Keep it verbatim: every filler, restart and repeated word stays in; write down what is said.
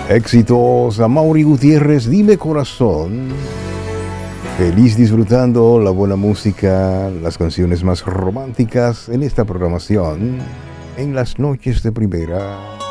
Éxitos a Mauri Gutiérrez, Dime Corazón. Feliz disfrutando la buena música, las canciones más románticas en esta programación, en las noches de primera.